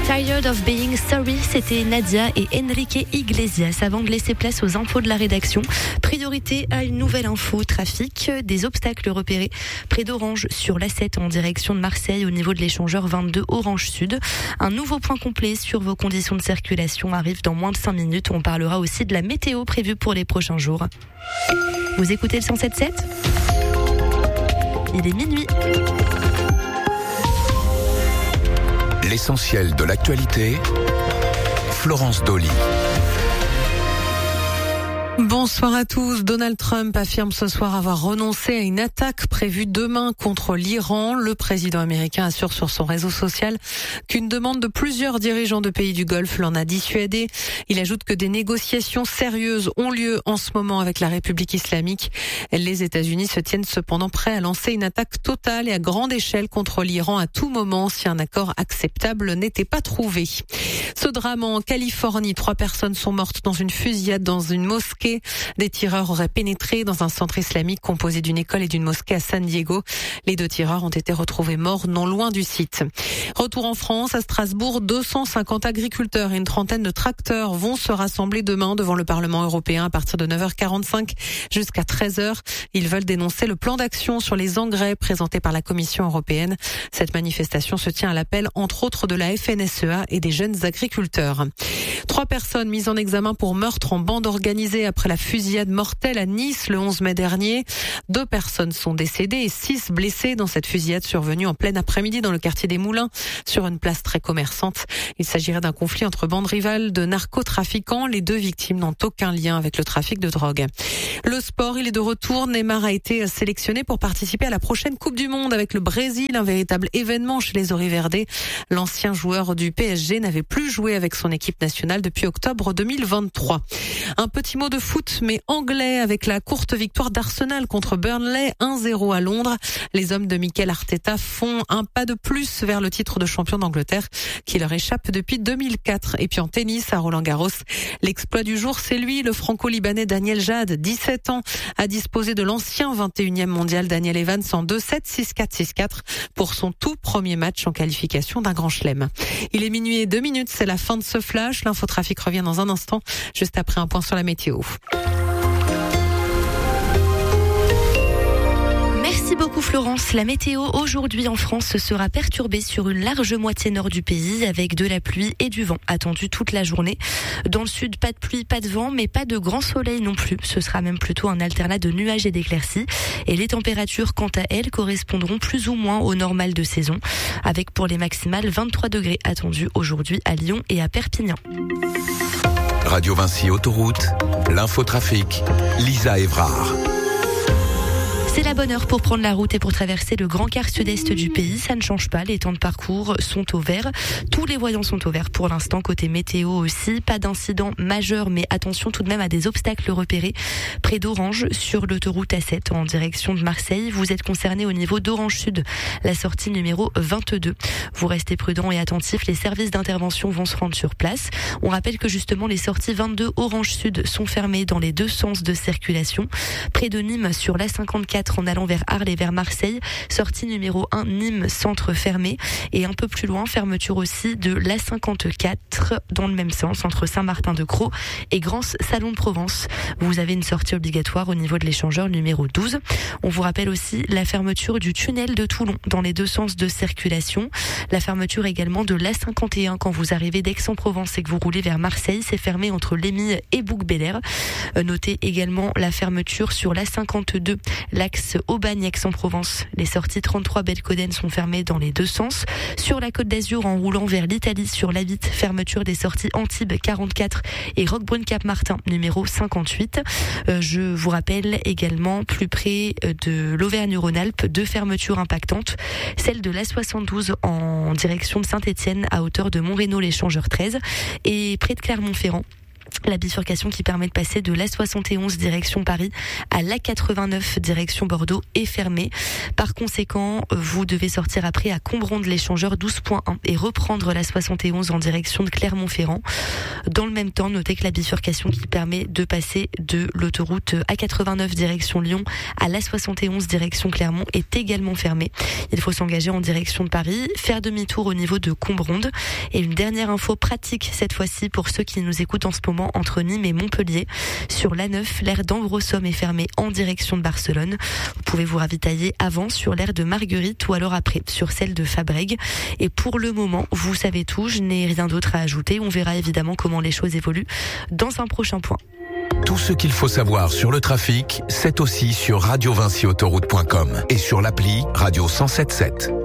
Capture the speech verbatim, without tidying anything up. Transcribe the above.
Tired of Being Sorry, c'était Nadia et Enrique Iglesias. Avant de laisser place aux infos de la rédaction, priorité à une nouvelle info trafic. Des obstacles repérés près d'Orange sur l'A sept en direction de Marseille au niveau de l'échangeur vingt-deux Orange Sud. Un nouveau point complet sur vos conditions de circulation arrive dans moins de cinq minutes. On parlera aussi de la météo prévue pour les prochains jours. Vous écoutez le cent sept virgule sept ? Il est minuit. L'essentiel de l'actualité, Florence Dolly. Bonsoir à tous. Donald Trump affirme ce soir avoir renoncé à une attaque prévue demain contre l'Iran. Le président américain assure sur son réseau social qu'une demande de plusieurs dirigeants de pays du Golfe l'en a dissuadé. Il ajoute que des négociations sérieuses ont lieu en ce moment avec la République islamique. Les États-Unis se tiennent cependant prêts à lancer une attaque totale et à grande échelle contre l'Iran à tout moment si un accord acceptable n'était pas trouvé. Ce drame en Californie, trois personnes sont mortes dans une fusillade dans une mosquée. Des tireurs auraient pénétré dans un centre islamique composé d'une école et d'une mosquée à San Diego. Les deux tireurs ont été retrouvés morts non loin du site. Retour en France, à Strasbourg, deux cent cinquante agriculteurs et une trentaine de tracteurs vont se rassembler demain devant le Parlement européen à partir de neuf heures quarante-cinq jusqu'à treize heures. Ils veulent dénoncer le plan d'action sur les engrais présenté par la Commission européenne. Cette manifestation se tient à l'appel, entre autres, de la F N S E A et des jeunes agriculteurs. Trois personnes mises en examen pour meurtre en bande organisée après la fusillade mortelle à Nice le onze mai dernier. Deux personnes sont décédées et six blessées dans cette fusillade survenue en plein après-midi dans le quartier des Moulins, sur une place très commerçante. Il s'agirait d'un conflit entre bandes rivales de narcotrafiquants. Les deux victimes n'ont aucun lien avec le trafic de drogue. Le sport, il est de retour. Neymar a été sélectionné pour participer à la prochaine Coupe du Monde avec le Brésil, un véritable événement chez les Auriverdés. L'ancien joueur du P S G n'avait plus joué avec son équipe nationale depuis octobre deux mille vingt-trois. Un petit mot de foot, mais anglais, avec la courte victoire d'Arsenal contre Burnley, un zéro à Londres. Les hommes de Mikel Arteta font un pas de plus vers le titre de champion d'Angleterre qui leur échappe depuis deux mille quatre. Et puis en tennis, à Roland-Garros, l'exploit du jour, c'est lui, le franco-libanais Daniel Jad, dix-sept ans, a disposé de l'ancien vingt et unième mondial Daniel Evans en deux sept, six quatre, six quatre pour son tout premier match en qualification d'un grand chelem. Il est minuit et deux minutes, c'est la fin de ce flash. L'infotrafic revient dans un instant, juste après un point sur la météo. Merci beaucoup Florence. La météo aujourd'hui en France sera perturbée sur une large moitié nord du pays avec de la pluie et du vent attendus toute la journée. Dans le sud, pas de pluie, pas de vent, mais pas de grand soleil non plus. Ce sera même plutôt un alternat de nuages et d'éclaircies. Et les températures, quant à elles, correspondront plus ou moins au normal de saison, avec pour les maximales vingt-trois degrés attendus aujourd'hui à Lyon et à Perpignan. Radio Vinci Autoroute, l'infotrafic, Lisa Évrard. C'est la bonne heure pour prendre la route et pour traverser le grand quart sud-est du pays. Ça ne change pas, les temps de parcours sont au vert. Tous les voyants sont au vert pour l'instant, côté météo aussi. Pas d'incident majeur, mais attention tout de même à des obstacles repérés près d'Orange sur l'autoroute A sept en direction de Marseille. Vous êtes concerné au niveau d'Orange Sud, la sortie numéro vingt-deux. Vous restez prudents et attentifs, les services d'intervention vont se rendre sur place. On rappelle que justement les sorties vingt-deux Orange Sud sont fermées dans les deux sens de circulation. Près de Nîmes sur l'A cinquante-quatre en allant vers Arles et vers Marseille, sortie numéro un Nîmes centre fermé, et un peu plus loin fermeture aussi de l'A cinquante-quatre dans le même sens entre Saint-Martin-de-Crau et Grance Salon de Provence. Vous avez une sortie obligatoire au niveau de l'échangeur numéro douze. On vous rappelle aussi la fermeture du tunnel de Toulon dans les deux sens de circulation, la fermeture également de l'A cinquante et un quand vous arrivez d'Aix-en-Provence et que vous roulez vers Marseille, c'est fermé entre Lémille et Bouc-Bélair. Notez également la fermeture sur l'A cinquante-deux, l'axe Aubagne-Aix-en-Provence. Les sorties trente-trois Belcoden sont fermées dans les deux sens. Sur la Côte d'Azur, en roulant vers l'Italie, sur l'A huit, fermeture des sorties Antibes quarante-quatre et Roquebrune-Cap-Martin, numéro cinquante-huit. Euh, je vous rappelle également, plus près de l'Auvergne-Rhône-Alpes, deux fermetures impactantes. Celle de l'A soixante-douze en direction de Saint-Étienne à hauteur de Montrénaud-l'Échangeur treize et près de Clermont-Ferrand. La bifurcation qui permet de passer de l'A soixante et onze direction Paris à l'A quatre-vingt-neuf direction Bordeaux est fermée. Par conséquent, vous devez sortir après à Combronde-l'Échangeur douze point un et reprendre l'A soixante et onze en direction de Clermont-Ferrand. Dans le même temps, notez que la bifurcation qui permet de passer de l'autoroute A quatre-vingt-neuf direction Lyon à l'A soixante et onze direction Clermont est également fermée. Il faut s'engager en direction de Paris, faire demi-tour au niveau de Combronde. Et une dernière info pratique cette fois-ci pour ceux qui nous écoutent en ce moment entre Nîmes et Montpellier. Sur l'A neuf, l'aire d'Ambrossomme est fermée en direction de Barcelone. Vous pouvez vous ravitailler avant sur l'aire de Marguerite ou alors après sur celle de Fabrègues. Et pour le moment, vous savez tout, je n'ai rien d'autre à ajouter. On verra évidemment comment les choses évoluent dans un prochain point. Tout ce qu'il faut savoir sur le trafic, c'est aussi sur radio vinci autoroute point com et sur l'appli Radio cent sept sept.